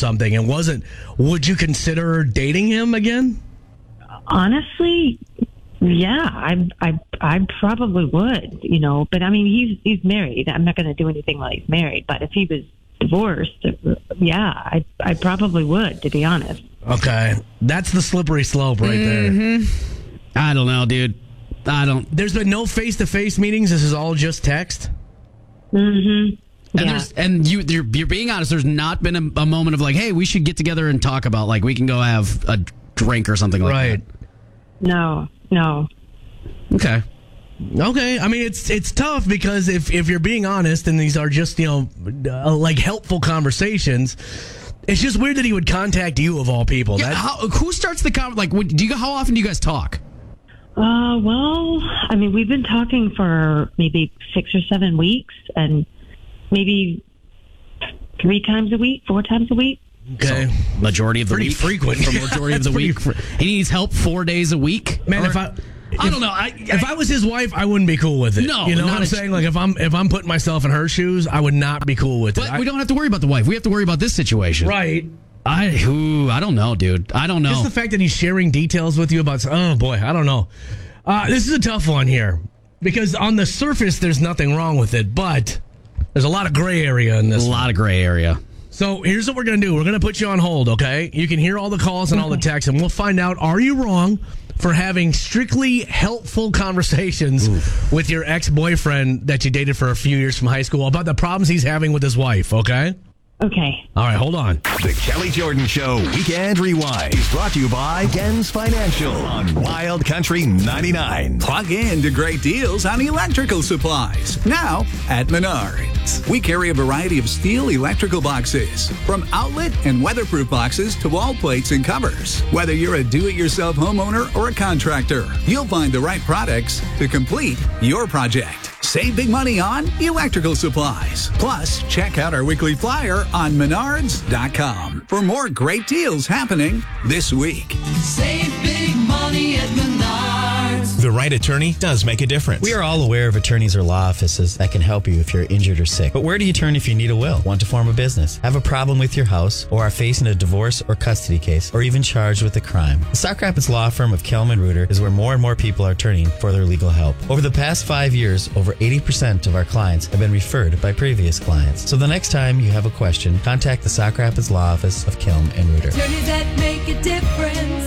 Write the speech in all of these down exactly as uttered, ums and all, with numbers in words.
something and wasn't, would you consider dating him again? Honestly, yeah, I, I, I probably would, you know, but I mean, he's, he's married. I'm not going to do anything while he's married, but if he was divorced, yeah, I, I probably would, to be honest. Okay. That's the slippery slope right mm-hmm. there. I don't know, dude. I don't. There's been no face-to-face meetings. This is all just text. Mm-hmm. And Yeah. there's and you you're, you're being honest. There's not been a, a moment of like, hey, we should get together and talk about like we can go have a drink or something like Right. No, no. that. Okay. Okay, I mean it's it's tough because if if you're being honest and these are just you know uh, like helpful conversations, it's just weird that he would contact you of all people. Yeah. That- How, who starts the con? Like, what, do you? How often do you guys talk? Uh, well, I mean, we've been talking for maybe six or seven weeks, and maybe three times a week, four times a week. okay, So, majority of the Pretty week. frequent. For majority of the That's week. He needs help four days a week. man. Or- if I I if- don't know. I, If I was his wife, I wouldn't be cool with it. No, you know not what I'm a- saying? Like if I'm if I'm putting myself in her shoes, I would not be cool with but it. I- we don't have to worry about the wife. We have to worry about this situation. right. I ooh, I don't know, dude. I don't know. Just the fact that he's sharing details with you about, oh boy, I don't know. Uh, this is a tough one here because on the surface, there's nothing wrong with it, but there's a lot of gray area in a this. lot of gray area. So here's what we're going to do. We're going to put you on hold, okay? You can hear all the calls and all the texts, and we'll find out, are you wrong for having strictly helpful conversations Oof. with your ex-boyfriend that you dated for a few years from high school about the problems he's having with his wife, okay? Okay. All right, hold on. The Kelly Jordan Show Weekend Rewind is brought to you by Gens Financial on Wild Country ninety-nine. Plug in to great deals on electrical supplies. Now at Menards. We carry a variety of steel electrical boxes, from outlet and weatherproof boxes to wall plates and covers. Whether you're a do-it-yourself homeowner or a contractor, you'll find the right products to complete your project. Save big money on electrical supplies. Plus, check out our weekly flyer on menards dot com for more great deals happening this week. Save big money at Menards. The right attorney does make a difference. We are all aware of attorneys or law offices that can help you if you're injured or sick. But where do you turn if you need a will, want to form a business, have a problem with your house, or are facing a divorce or custody case, or even charged with a crime? The Sauk Rapids law firm of Kelman Reuter is where more and more people are turning for their legal help. Over the past five years, over eighty percent of our clients have been referred by previous clients. So the next time you have a question, contact the Sauk Rapids law office of Kelm and Reuter. Attorneys that make a difference.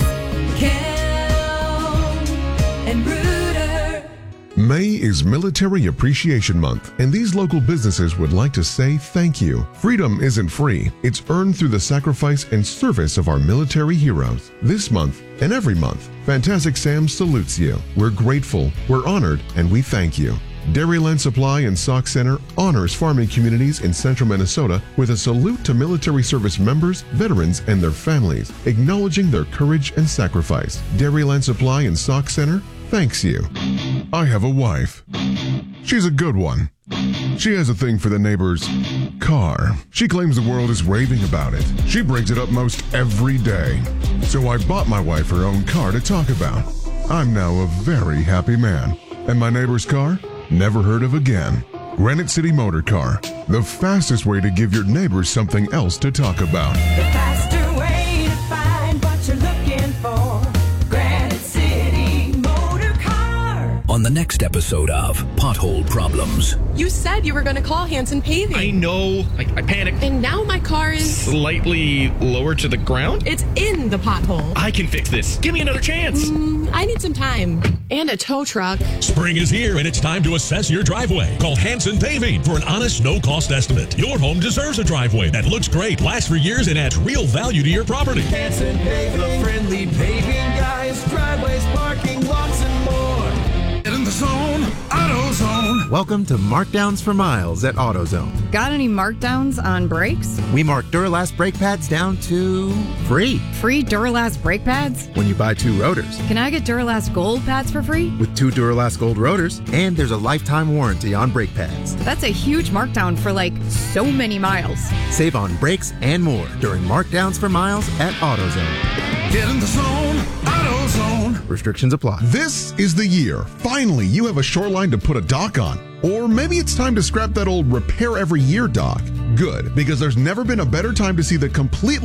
Kelm and Reuter. May is Military Appreciation Month, and these local businesses would like to say thank you. Freedom isn't free. It's earned through the sacrifice and service of our military heroes. This month and every month, Fantastic Sam salutes you. We're grateful, we're honored, and we thank you. Dairyland Supply and Sauk Center honors farming communities in central Minnesota with a salute to military service members, veterans, and their families, acknowledging their courage and sacrifice. Dairyland Supply and Sauk Center thanks you. I have a wife. She's a good one. She has a thing for the neighbor's car. She claims the world is raving about it. She brings it up most every day. So I bought my wife her own car to talk about. I'm now a very happy man. And my neighbor's car? Never heard of again. Granite City Motor Car, the fastest way to give your neighbors something else to talk about. The faster way to find what you're looking for. Granite City Motor Car. On the next episode of Pothole Problems. You said you were going to call Hanson Paving. I know. I, I panicked. And now my car is Slightly lower to the ground? It's in the pothole. I can fix this. Give me another chance. Mm, I need some time. And a tow truck. Spring is here and it's time to assess your driveway. Call Hanson Paving for an honest, no-cost estimate. Your home deserves a driveway that looks great, lasts for years, and adds real value to your property. Hanson Paving, the friendly paving guys, driveways, parking lots, and more. Get in the zone, AutoZone. Welcome to Markdowns for Miles at AutoZone. Got any markdowns on brakes? We mark Duralast brake pads down to free. Free Duralast brake pads? When you buy two rotors. Can I get Duralast Gold pads for free? With two Duralast Gold rotors, and there's a lifetime warranty on brake pads. That's a huge markdown for like so many miles. Save on brakes and more during Markdowns for Miles at AutoZone. Get in the zone, AutoZone. Restrictions apply. This is the year. Finally, you have a shoreline to put a dock on. Or maybe it's time to scrap that old repair every year dock. Good, because there's never been a better time to see the complete